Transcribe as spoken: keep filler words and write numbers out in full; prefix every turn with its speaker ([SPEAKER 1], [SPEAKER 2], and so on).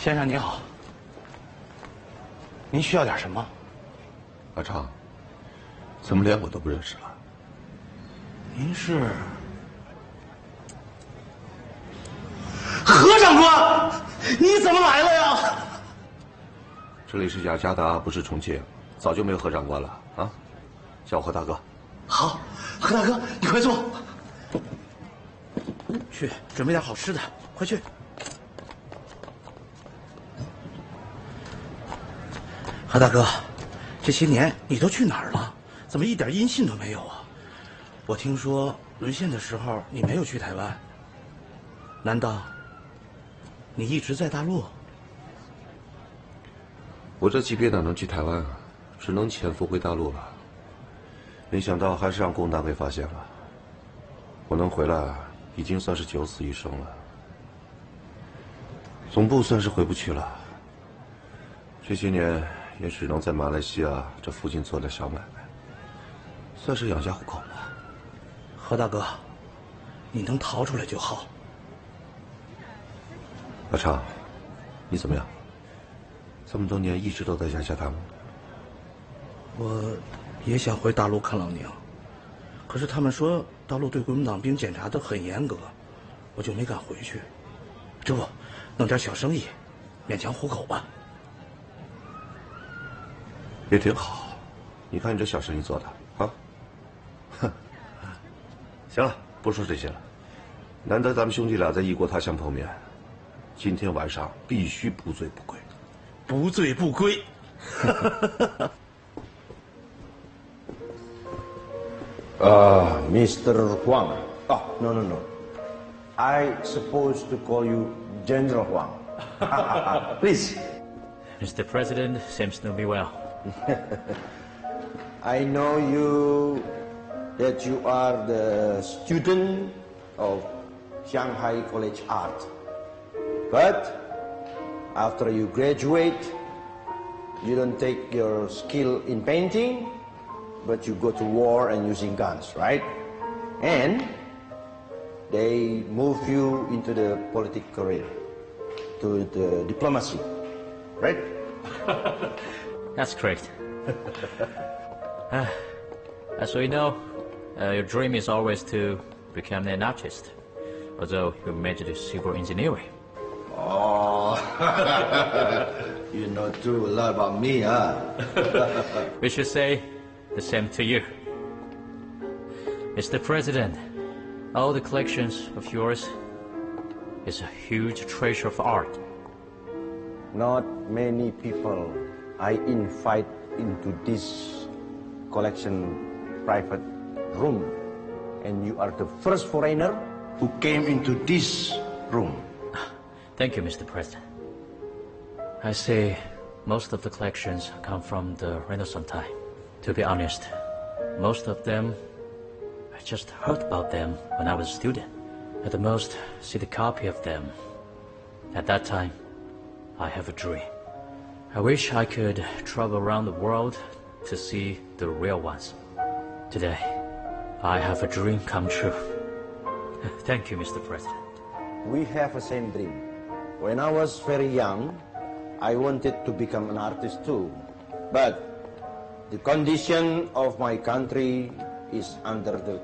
[SPEAKER 1] 先生您好，您需要点什么？
[SPEAKER 2] 阿昌，怎么连我都不认识了？
[SPEAKER 1] 您是何长官？你怎么来了呀？
[SPEAKER 2] 这里是雅加达，不是重庆，早就没有何长官了啊！叫我何大哥。
[SPEAKER 1] 好，何大哥，你快坐。去准备点好吃的，快去。何大哥，这些年你都去哪儿了？怎么一点音信都没有啊？我听说沦陷的时候你没有去台湾，难道你一直在大陆？
[SPEAKER 2] 我这级别哪能去台湾啊？只能潜伏回大陆了。没想到还是让共党给发现了。我能回来，已经算是九死一生了。总部算是回不去了。这些年也只能在马来西亚这附近做点小买卖，算是养家糊口吧。
[SPEAKER 1] 何大哥，你能逃出来就好。
[SPEAKER 2] 阿昌，你怎么样？这么多年一直都在雅加达吗？
[SPEAKER 1] 我也想回大陆看老娘，可是他们说大陆对国民党兵检查得很严格，我就没敢回去。这不，弄点小生意，勉强糊口吧。
[SPEAKER 2] 也挺好，你看你这小生意做的啊！哼，行了，不说这些了。难得咱们兄弟俩在异国他乡碰面，今天晚上必须不醉不归。
[SPEAKER 1] 不醉不归。
[SPEAKER 3] Uh, Mister Huang. Oh, no, no, no. I supposed to call you General Huang. Please.
[SPEAKER 4] Mister President seems to know me well.
[SPEAKER 3] I know you, that you are the student of Shanghai College Art. But after you graduate, you don't take your skill in painting, but you go to war and using guns, right? And they move you into the political career, to the diplomacy, right?
[SPEAKER 4] That's great. uh, as we know, uh, your dream is always to become an artist, although you majored in civil engineering.
[SPEAKER 3] Oh, you know too a lot about me, huh?
[SPEAKER 4] We should say the same to you. Mister President, all the collections of yours is a huge treasure of art.
[SPEAKER 3] Not many people I invite into this collection private room, and you are the first foreigner who came into this room.
[SPEAKER 4] Thank you, Mister President. I say most of the collections come from the Renaissance time. To be honest, most of them, I just heard about them when I was a student. At the most, see the copy of them. At that time, I have a dream. I wish I could travel around the world to see the real ones. Today, I have a dream come true. Thank you, Mister President.
[SPEAKER 3] We have the same dream. When I was very young, I wanted to become an artist too. But the condition of my country is under the